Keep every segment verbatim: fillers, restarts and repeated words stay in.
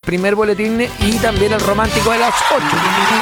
primer boletín y también el romántico de las ocho.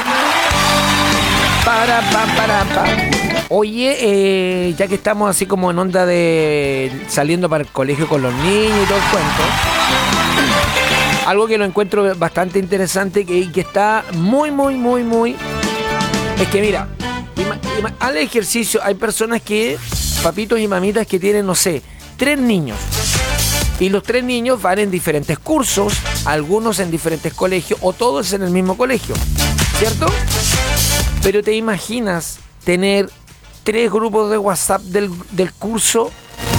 Para, pa, para, pa. Oye, eh, ya que estamos así como en onda de saliendo para el colegio con los niños y todo el cuento, algo que lo encuentro bastante interesante y que, que está muy, muy, muy, muy... Es que mira, ima, ima, al ejercicio hay personas que, papitos y mamitas que tienen, no sé, tres niños. Y los tres niños van en diferentes cursos, algunos en diferentes colegios o todos en el mismo colegio, ¿cierto? Pero te imaginas tener tres grupos de WhatsApp del, del curso.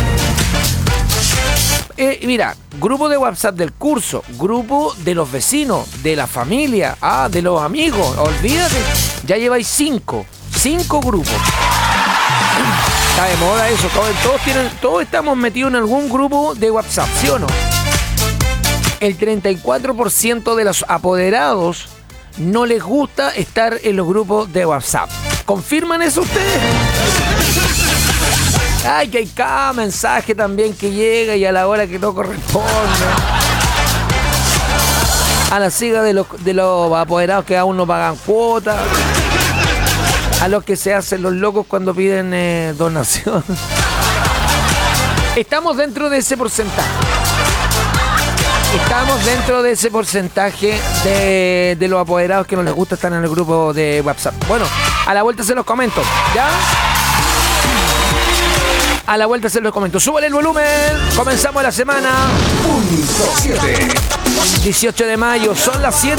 Eh, mira, grupo de WhatsApp del curso, grupo de los vecinos, de la familia, ah, de los amigos, olvídate, ya lleváis cinco, cinco grupos. Está de moda eso, todos, todos, tienen, todos estamos metidos en algún grupo de WhatsApp, ¿sí o no? El treinta y cuatro por ciento de los apoderados no les gusta estar en los grupos de WhatsApp. ¿Confirman eso ustedes? Ay, que hay cada mensaje también que llega y a la hora que no corresponde. A la siga de los, de los apoderados que aún no pagan cuotas. A los que se hacen los locos cuando piden eh, donación. Estamos dentro de ese porcentaje. Estamos dentro de ese porcentaje de, de los apoderados que no les gusta estar en el grupo de WhatsApp. Bueno, a la vuelta se los comento, ¿ya? A la vuelta se los comento. Súbale el volumen. Comenzamos la semana. Punto siete. dieciocho de mayo. Son las siete.